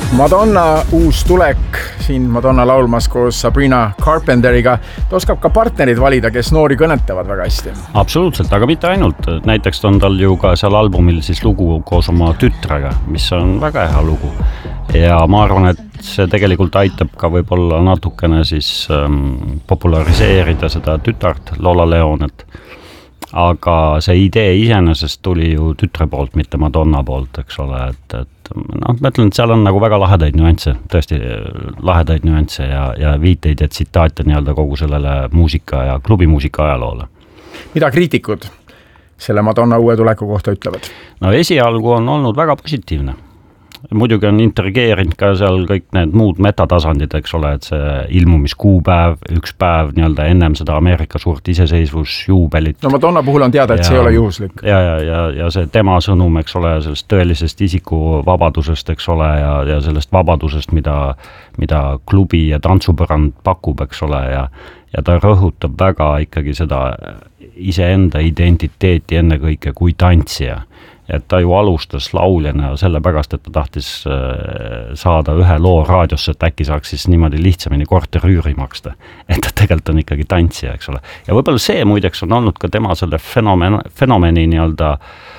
Madonna uus tulek, siin Madonna laulmas koos Sabrina Carpenteriga. Ta oskab ka partnerid valida, kes noori kõnetavad väga hästi. Absoluutselt, aga mitte ainult. Näiteks on tal ju ka seal albumil siis lugu koos oma tütrega, mis on väga hea lugu. Ja ma arvan, et see tegelikult aitab ka võib-olla natukene siis populariseerida seda tütart Lola Leonet. Aga see idee iseenesest tuli ju tütre poolt, mitte Madonna poolt, eks ole, et ma ütlen, et seal on nagu väga lahedaid nüansse, tõesti lahedaid nüansse ja viiteid ja tsitaate nii-öelda kogu sellele muusika ja klubimuusika ajaloole. Mida kriitikud selle Madonna uue tuleku kohta ütlevad? No esialgu on olnud väga positiivne. Muidugi on intrigeerinud ka seal kõik need muud metatasandid, eks ole, et see ilmumiskuupäev, üks päev nii-öelda ennem seda Ameerika suurt iseseisvusjuubelit. No Madonna puhul on teada, et see ei ole juhuslik. Ja see tema sõnum, eks ole, sellest tõelisest isiku vabadusest, eks ole, ja sellest vabadusest, mida klubi ja tantsupõrand pakub, eks ole, ja ta rõhutab väga ikkagi seda iseenda identiteeti ennekõike kui tantsija. Et ta ju alustas lauljana sellepärast, et ta tahtis saada ühe loo raadiosse, et äkki saaks siis niimoodi lihtsamini korterüüri maksta. Et ta tegelikult on ikkagi tantsija, eks ole. Ja võib-olla see muideks on olnud ka tema selle fenomeni nii-öelda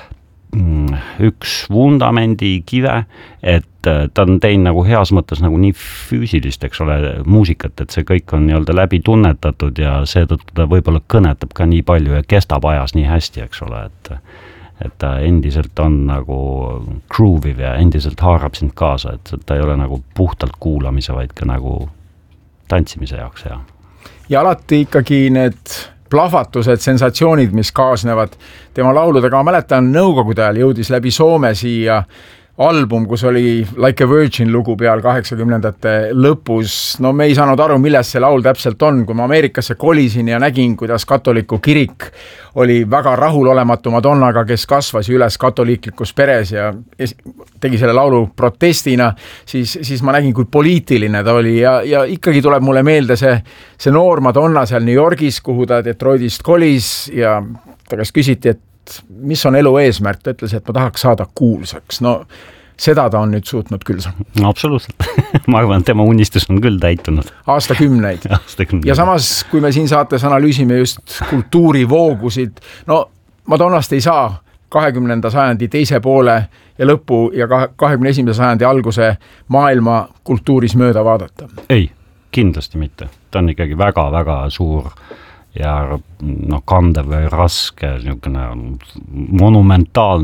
üks vundamendi kive, et ta on teinud nagu heas mõttes nagu nii füüsilist, eks ole, muusikat, et see kõik on nii-öelda läbi tunnetatud ja seetõttu ta võib-olla kõnetab ka nii palju ja kestab ajas nii hästi, eks ole, et ta endiselt on nagu grooviv ja endiselt haarab sind kaasa, et ta ei ole nagu puhtalt kuulamise, vaid ka nagu tantsimise jaoks hea. Ja alati ikkagi need plahvatused, sensatsioonid, mis kaasnevad tema lauludega. Ma mäletan, nõukogude ajal jõudis läbi Soome siia album, kus oli Like a Virgin lugu peal 80-ndate lõpus. No me ei saanud aru, milles see laul täpselt on. Kui ma Ameerikasse kolisin ja nägin, kuidas katoliku kirik oli väga rahulolematu Madonnaga, kes kasvas üles katoliiklikus peres ja tegi selle laulu protestina, siis ma nägin, kui poliitiline ta oli ja ikkagi tuleb mulle meelde see noor Madonna seal New Yorgis, kuhu ta Detroitist kolis ja ta käest küsiti, et mis on elu eesmärk, ta ütles, et ma tahaks saada kuulsaks. No seda ta on nüüd suutnud küll. No, absoluutselt. Ma arvan, tema unistus on küll täitunud. Aastakümneid. Ja samas, kui me siin saates analüüsime just kultuurivoogusid, no Madonnast ei saa 20. sajandi teise poole ja lõpu ja 21. sajandi alguse maailma kultuuris mööda vaadata. Ei, kindlasti mitte. Ta on ikkagi väga-väga suur ja kandev või raske, monumentaalne